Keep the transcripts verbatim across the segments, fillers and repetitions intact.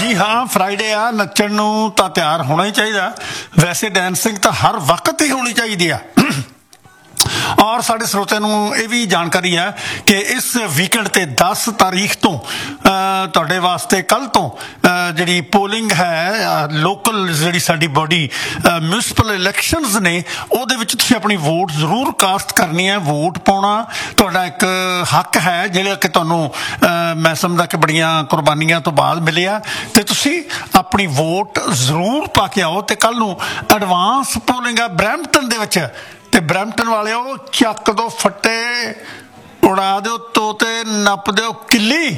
ਜੀ ਹਾਂ, ਫਰਾਈਡੇ ਆ, ਨੱਚਣ ਨੂੰ ਤਾਂ ਤਿਆਰ ਹੋਣਾ ਹੀ ਚਾਹੀਦਾ। ਵੈਸੇ ਡੈਂਸਿੰਗ ਤਾਂ ਹਰ ਵਕਤ ਹੀ ਹੋਣੀ ਚਾਹੀਦੀ ਆ। ਔਰ ਸਾਡੇ ਸਰੋਤਿਆਂ ਨੂੰ ਇਹ ਵੀ ਜਾਣਕਾਰੀ ਹੈ ਕਿ ਇਸ ਵੀਕਐਂਡ ਤੇ ਦਸ ਤਾਰੀਖ ਤੋਂ ਤੁਹਾਡੇ ਵਾਸਤੇ ਕੱਲ੍ਹ ਤੋਂ ਜਿਹੜੀ ਪੋਲਿੰਗ ਹੈ, ਲੋਕਲ ਜਿਹੜੀ ਸਾਡੀ ਬੋਡੀ ਮਿਊਨਿਸਪਲ ਇਲੈਕਸ਼ਨਸ ਨੇ, ਉਹਦੇ ਵਿੱਚ ਤੁਸੀਂ ਆਪਣੀ ਵੋਟ ਜ਼ਰੂਰ ਕਾਸਟ ਕਰਨੀ ਹੈ। ਵੋਟ ਪਾਉਣਾ ਤੁਹਾਡਾ ਇੱਕ ਹੱਕ ਹੈ ਜਿਹੜਾ ਕਿ ਤੁਹਾਨੂੰ ਮੈਂ ਸਮਝਦਾ ਕਿ ਬੜੀਆਂ ਕੁਰਬਾਨੀਆਂ ਤੋਂ ਬਾਅਦ ਮਿਲਿਆ, ਅਤੇ ਤੁਸੀਂ ਆਪਣੀ ਵੋਟ ਜ਼ਰੂਰ ਪਾ ਕੇ ਆਓ। ਅਤੇ ਕੱਲ੍ਹ ਨੂੰ ਐਡਵਾਂਸ ਪੋਲਿੰਗ ਆ ਬਰੈਂਪਟਨ ਦੇ ਵਿੱਚ, ਤੇ ਬਰੈਂਪਟਨ ਵਾਲਿਓ ਚੱਕ ਦੋ ਫੱਟੇ, ਉਡਾ ਦਿਓ ਤੋਤੇ, ਨੱਪ ਦਿਓ ਕਿੱਲੀ।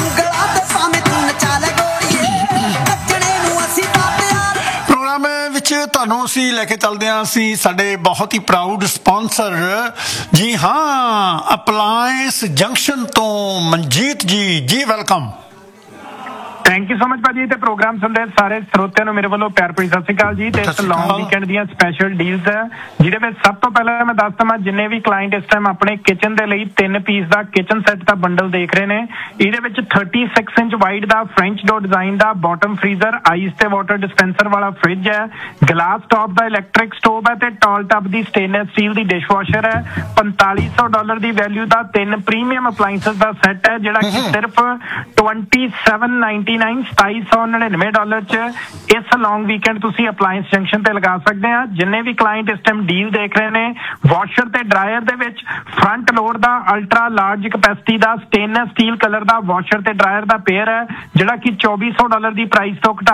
ਪ੍ਰੋਗਰਾਮ ਵਿੱਚ ਤੁਹਾਨੂੰ ਅਸੀਂ ਲੈ ਕੇ ਚੱਲਦੇ ਹਾਂ, ਅਸੀਂ ਸਾਡੇ ਬਹੁਤ ਹੀ ਪ੍ਰਾਊਡ ਸਪਾਂਸਰ, ਜੀ ਹਾਂ, ਅਪਲਾਇੰਸ ਜੰਕਸ਼ਨ ਤੋਂ ਮਨਜੀਤ ਜੀ। ਜੀ welcome. Thank you so much ਭਾਜੀ। ਤੇ ਪ੍ਰੋਗਰਾਮ ਸੁਣ ਰਹੇ ਸਾਰੇ ਸਰੋਤਿਆਂ ਨੂੰ ਮੇਰੇ ਵੱਲੋਂ ਪਿਆਰ ਭਰੀ ਸਤਿ ਸ਼੍ਰੀ ਅਕਾਲ ਜੀ। ਤੇ ਇਸ ਲੌਂਗ ਵੀਕਐਂਡ ਦੀਆਂ ਸਪੈਸ਼ਲ ਡੀਲਸ ਹੈ, ਜਿਹਦੇ ਵਿੱਚ ਸਭ ਤੋਂ ਪਹਿਲਾਂ ਮੈਂ ਦੱਸ ਦਵਾਂ, ਜਿੰਨੇ ਵੀ ਕਲਾਇੰਟ ਇਸ ਟਾਈਮ ਆਪਣੇ ਕਿਚਨ ਦੇ ਲਈ ਤਿੰਨ ਪੀਸ ਦਾ ਕਿਚਨ ਸੈੱਟ ਦਾ ਬੰਡਲ ਦੇਖ ਰਹੇ ਨੇ, ਇਹਦੇ ਵਿੱਚ ਥਰਟੀ ਸਿਕਸ ਇੰਚ ਵਾਈਡ ਦਾ ਫ੍ਰੈਂਚ ਡੋਰ ਡਿਜ਼ਾਈਨ ਦਾ ਬੋਟਮ ਫਰੀਜ਼ਰ, ਆਈਸ ਤੇ ਵਾਟਰ ਡਿਸਪੈਂਸਰ ਵਾਲਾ ਫ੍ਰਿਜ ਹੈ, ਗਲਾਸ ਟੌਪ ਦਾ ਇਲੈਕਟ੍ਰਿਕ ਸਟੋਵ ਹੈ, ਤੇ ਟਾਲ ਟੱਬ ਦੀ ਸਟੇਨਲੈਸ ਸਟੀਲ ਦੀ ਡਿਸ਼ਵਾਸ਼ਰ ਹੈ। ਪੰਤਾਲੀ ਸੌ ਡਾਲਰ ਦੀ ਵੈਲਿਊ ਦਾ ਤਿੰਨ ਪ੍ਰੀਮੀਅਮ ਅਪਲਾਇੰਸਸ ਦਾ ਸੈੱਟ ਹੈ, ਜਿਹੜਾ ਕਿ ਸਿਰਫ ਟਵੰਟੀ ਸੈਵਨ ਨਾਈਨਟੀ ਨਾਈਨ ਸਤਾਈ ਸੌ ਨੜਿਨਵੇਂ ਡਾਲਰ ਚ ਇਸ ਲੌਂਗ ਵੀਕਐਂਡ ਤੁਸੀਂ ਅਪਲਾਇੰਸ ਜੰਕਸ਼ਨ ਤੇ ਲਗਾ ਸਕਦੇ ਆ। ਜਿੰਨੇ ਵੀ ਕਲਾਇੰਟ ਇਸ ਟਾਈਮ ਡੀਲ ਦੇਖ ਰਹੇ ਨੇ, ਵਾਸ਼ਰ ਤੇ ਡਰਾਇਰ ਦੇ ਵਿੱਚ ਫਰੰਟ ਲੋਡ ਦਾ ਅਲਟਰਾ ਲਾਰਜ ਕਪੈਸਿਟੀ ਦਾ ਸਟੇਨਲੈਸ ਸਟੀਲ ਕਲਰ ਦਾ ਵਾਸ਼ਰ ਤੇ ਡਰਾਇਰ ਦਾ ਪੇਅਰ ਹੈ, ਜਿਹੜਾ ਕਿ ਚੌਬੀ ਸੌ ਡਾਲਰ ਦੀ ਪ੍ਰਾਈਸ ਤੋਂ ਘਟਾ